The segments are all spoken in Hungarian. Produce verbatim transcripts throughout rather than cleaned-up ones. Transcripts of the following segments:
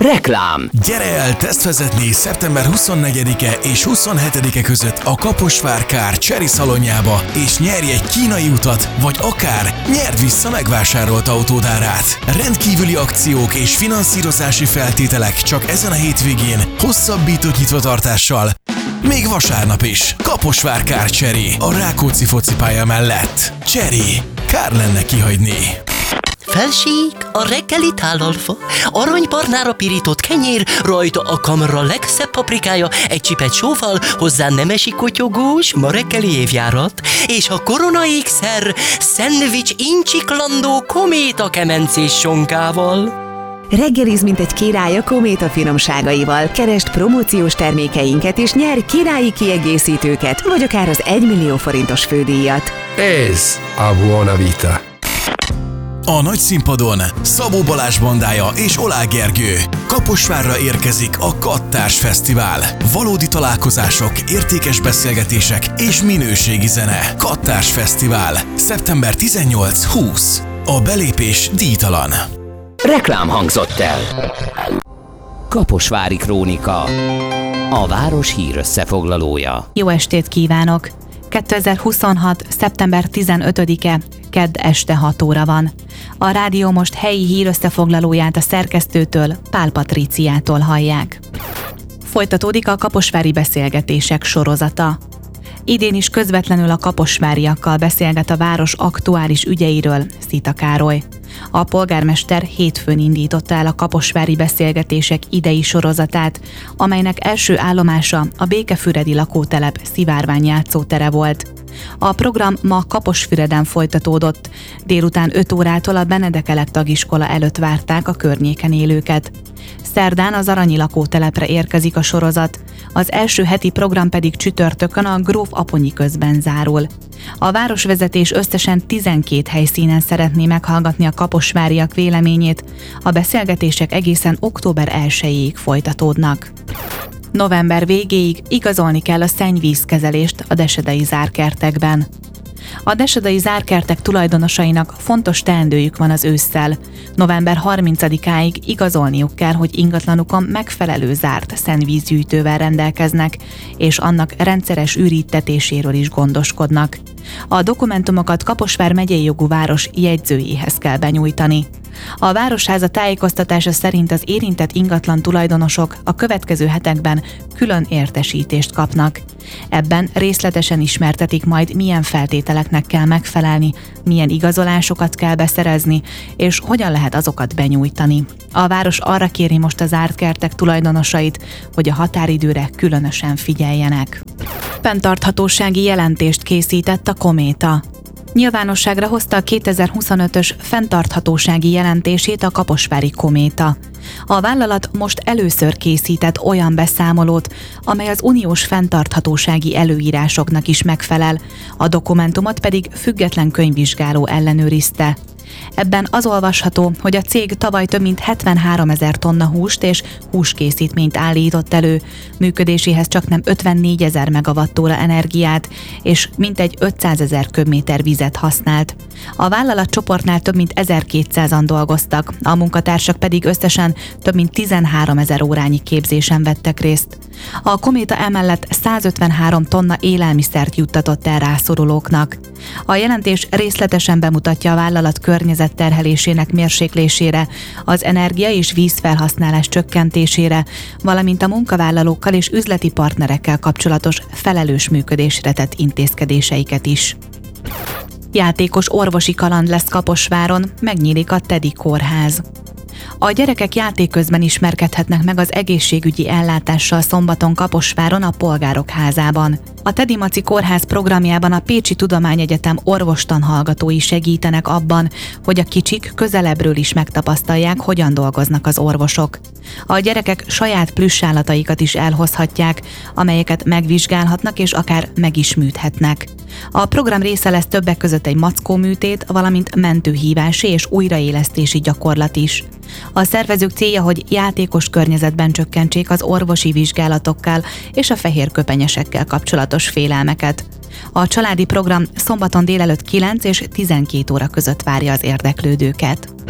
Reklám. Gyere el tesztvezetni szeptember huszonnegyedike és huszonhetedike között a Kaposvár Kár Chery szalonjába, és nyerj egy kínai utat, vagy akár nyerd vissza megvásárolt autód árát. Rendkívüli akciók és finanszírozási feltételek csak ezen a hétvégén, hosszabbított nyitvatartással, még vasárnap is. Kaposvár Kár Chery a Rákóczi focipálya mellett. Chery. Kár lenne kihagyni. Felség, a reggeli tálalfa, aranybarnára pirított kenyér, rajta a kamra legszebb paprikája, egy csipet sóval, hozzá nemesi kotyogós, ma reggeli évjárat, és a korona ékszer, szendvics incsiklandó kométa kemencés sonkával. Reggeliz, mint egy király a Kométa finomságaival. Keresd promóciós termékeinket és nyerj királyi kiegészítőket, vagy akár az egymillió forintos fődíjat. Ez a Buona Vita. A nagy színpadon Szabó Balázs bandája és Olá Gergő. Kaposvárra érkezik a Kattárs Fesztivál. Valódi találkozások, értékes beszélgetések és minőségi zene. Kattárs Fesztivál. szeptember tizennyolc-húsz. A belépés díjtalan. Reklám hangzott el. Kaposvári Krónika. A város hírösszefoglalója. Jó estét kívánok! kétezer-huszonhat. szeptember tizenötödike, kedd este hat óra van. A rádió most helyi hírösszefoglalóját a szerkesztőtől, Pál Patriciától hallják. Folytatódik a kaposvári beszélgetések sorozata. Idén is közvetlenül a kaposváriakkal beszélget a város aktuális ügyeiről Szita Károly. A polgármester hétfőn indította el a kaposvári beszélgetések idei sorozatát, amelynek első állomása a Békefüredi lakótelep szivárvány játszótere volt. A program ma Kaposfüreden folytatódott, délután öt órától a Benedek Elek tagiskola előtt várták a környéken élőket. Szerdán az Aranyi lakótelepre érkezik a sorozat, az első heti program pedig csütörtökön a Gróf Aponyi közben zárul. A városvezetés összesen tizenkét helyszínen szeretné meghallgatni a kaposváriak véleményét, a beszélgetések egészen október elsejéig folytatódnak. November végéig igazolni kell a szennyvízkezelést a desedei zárkertekben. A desedei zárkertek tulajdonosainak fontos teendőjük van az ősszel. november harmincadikáig igazolniuk kell, hogy ingatlanukon megfelelő zárt szennyvízgyűjtővel rendelkeznek, és annak rendszeres ürítetéséről is gondoskodnak. A dokumentumokat Kaposvár megyei jogú város jegyzőjéhez kell benyújtani. A Városháza tájékoztatása szerint az érintett ingatlan tulajdonosok a következő hetekben külön értesítést kapnak. Ebben részletesen ismertetik majd, milyen feltételeknek kell megfelelni, milyen igazolásokat kell beszerezni, és hogyan lehet azokat benyújtani. A város arra kéri most az zárt kertek tulajdonosait, hogy a határidőre különösen figyeljenek. Fenntarthatósági jelentést készített a Kométa. Nyilvánosságra hozta a kétezer-huszonötös fenntarthatósági jelentését a kaposvári Kométa. A vállalat most először készített olyan beszámolót, amely az uniós fenntarthatósági előírásoknak is megfelel, a dokumentumot pedig független könyvvizsgáló ellenőrizte. Ebben az olvasható, hogy a cég tavaly több mint hetvenháromezer tonna húst és húskészítményt állított elő, működéséhez csaknem ötvennégyezer megawattóra energiát és mintegy ötszázezer köbméter vizet használt. A vállalatcsoportnál több mint ezerkétszázan dolgoztak, a munkatársak pedig összesen több mint tizenháromezer órányi képzésen vettek részt. A Kométa emellett százötvenhárom tonna élelmiszert juttatott el rászorulóknak. A jelentés részletesen bemutatja a vállalat környezetterhelésének mérséklésére, az energia és vízfelhasználás csökkentésére, valamint a munkavállalókkal és üzleti partnerekkel kapcsolatos felelős működésre tett intézkedéseiket is. Játékos orvosi kaland lesz Kaposváron, megnyílik a Tedi kórház. A gyerekek játék közben ismerkedhetnek meg az egészségügyi ellátással szombaton Kaposváron a Polgárok Házában. A Tedi Maci Kórház programjában a Pécsi Tudományegyetem orvostanhallgatói segítenek abban, hogy a kicsik közelebbről is megtapasztalják, hogyan dolgoznak az orvosok. A gyerekek saját plüssállataikat is elhozhatják, amelyeket megvizsgálhatnak és akár meg is műthetnek. A program része lesz többek között egy mackóműtét, valamint mentőhívási és újraélesztési gyakorlat is. A szervezők célja, hogy játékos környezetben csökkentsék az orvosi vizsgálatokkal és a fehérköpenyesekkel kapcsolatos félelmeket. A családi program szombaton délelőtt kilenc és tizenkét óra között várja az érdeklődőket.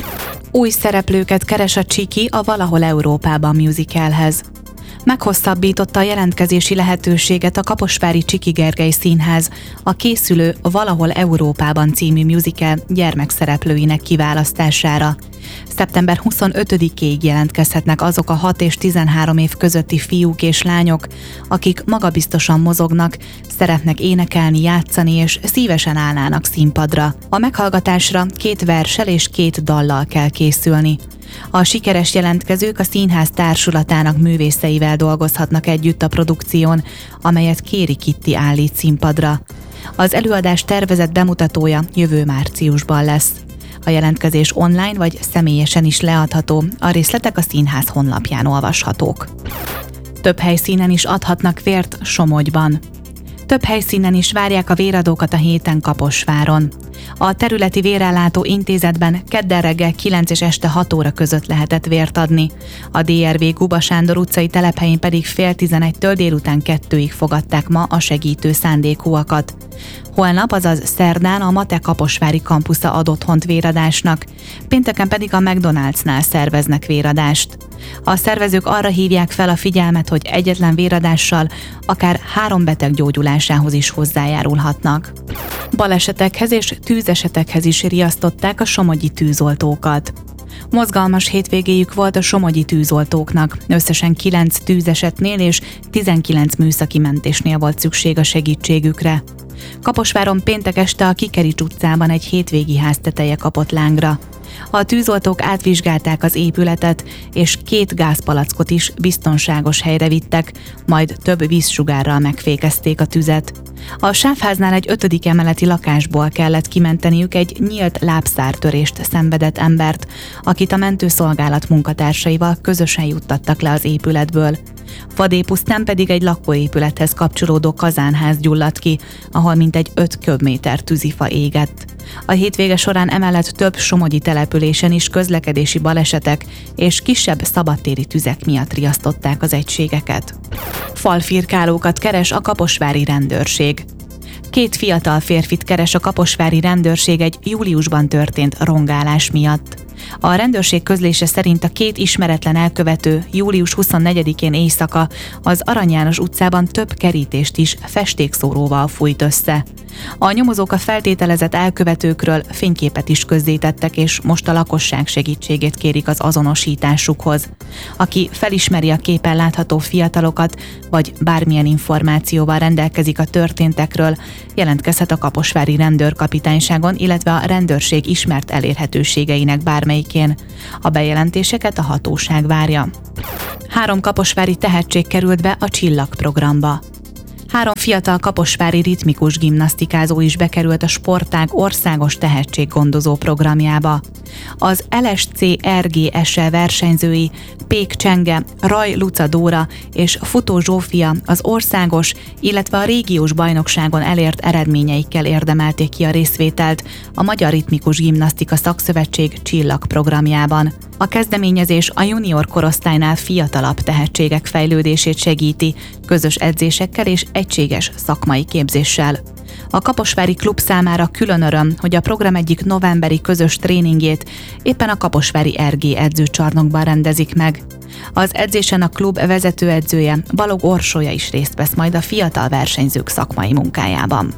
Új szereplőket keres a Csiki a Valahol Európában musicalhez. Meghosszabbította a jelentkezési lehetőséget a kaposvári Csiki Gergely Színház a készülő Valahol Európában című musical gyermekszereplőinek kiválasztására. szeptember huszonötödikéig jelentkezhetnek azok a hat és tizenhárom év közötti fiúk és lányok, akik magabiztosan mozognak, szeretnek énekelni, játszani és szívesen állnának színpadra. A meghallgatásra két verssel és két dallal kell készülni. A sikeres jelentkezők a színház társulatának művészeivel dolgozhatnak együtt a produkción, amelyet Kéri Kitti állít színpadra. Az előadás tervezett bemutatója jövő márciusban lesz. A jelentkezés online vagy személyesen is leadható, a részletek a színház honlapján olvashatók. Több helyszínen is adhatnak vért Somogyban. Több helyszínen is várják a véradókat a héten Kaposváron. A területi vérellátó intézetben kedden reggel kilenc és este hat óra között lehetett vért adni. A dé er vé Guba Sándor utcai telephelyén pedig fél tizenegytől délután kettőig fogadták ma a segítő szándékúakat. Holnap, azaz szerdán a Mate kaposvári kampusza ad otthont véradásnak, pénteken pedig a McDonald'snál szerveznek véradást. A szervezők arra hívják fel a figyelmet, hogy egyetlen véradással akár három beteg gyógyulásához is hozzájárulhatnak. Balesetekhez és tűzesetekhez is riasztották a somogyi tűzoltókat. Mozgalmas hétvégéjük volt a somogyi tűzoltóknak, összesen kilenc tűzesetnél és tizenkilenc műszaki mentésnél volt szükség a segítségükre. Kaposváron péntek este a Kikerics utcában egy hétvégi ház teteje kapott lángra. A tűzoltók átvizsgálták az épületet, és két gázpalackot is biztonságos helyre vittek, majd több vízsugárral megfékezték a tüzet. A sávháznál egy ötödik emeleti lakásból kellett kimenteniük egy nyílt lábszártörést szenvedett embert, akit a mentőszolgálat munkatársaival közösen juttattak le az épületből. Vadépusztán pedig egy lakóépülethez kapcsolódó kazánház gyulladt ki, ahol mintegy öt köbméter tűzifa égett. A hétvége során emellett több somogyi településen is közlekedési balesetek és kisebb szabadtéri tüzek miatt riasztották az egységeket. Falfirkálókat keres a kaposvári rendőrség. Két fiatal férfit keres a kaposvári rendőrség egy júliusban történt rongálás miatt. A rendőrség közlése szerint a két ismeretlen elkövető július huszonnegyedikén éjszaka az Arany János utcában több kerítést is festékszóróval fújt össze. A nyomozók a feltételezett elkövetőkről fényképet is közzétettek, és most a lakosság segítségét kérik az azonosításukhoz. Aki felismeri a képen látható fiatalokat, vagy bármilyen információval rendelkezik a történtekről, jelentkezhet a kaposvári rendőrkapitányságon, illetve a rendőrség ismert elérhetőségeinek bármelyikén. A bejelentéseket a hatóság várja. Három kaposvári tehetség került be a Csillag programba. Három fiatal kaposvári ritmikus gimnasztikázó is bekerült a sportág országos tehetséggondozó programjába. Az el es cé er gé es e versenyzői Pék Csenge, Raj Luca Dóra és Futó Zsófia az országos, illetve a régiós bajnokságon elért eredményeikkel érdemelték ki a részvételt a Magyar Ritmikus Gimnasztika Szakszövetség Csillag programjában. A kezdeményezés a junior korosztálynál fiatalabb tehetségek fejlődését segíti, közös edzésekkel és egységes szakmai képzéssel. A kaposvári klub számára külön öröm, hogy a program egyik novemberi közös tréningjét éppen a kaposvári er gé edzőcsarnokban rendezik meg. Az edzésen a klub vezetőedzője, Balog Orsolya is részt vesz majd a fiatal versenyzők szakmai munkájában.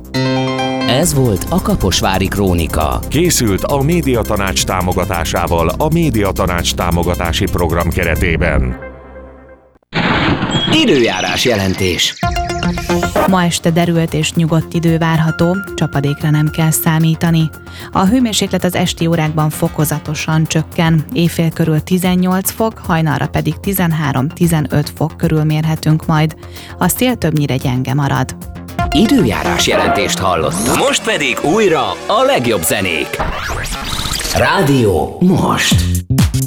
Ez volt a Kaposvári Krónika. Készült a Médiatanács támogatásával a Médiatanács támogatási program keretében. Időjárás jelentés. Ma este derült és nyugodt idő várható, csapadékra nem kell számítani. A hőmérséklet az esti órákban fokozatosan csökken, éjfél körül tizennyolc fok, hajnalra pedig tizenhárom-tizenöt fok körül mérhetünk majd. A szél többnyire gyenge marad. Időjárás jelentést hallottak. Most pedig újra a legjobb zenék. Rádió most.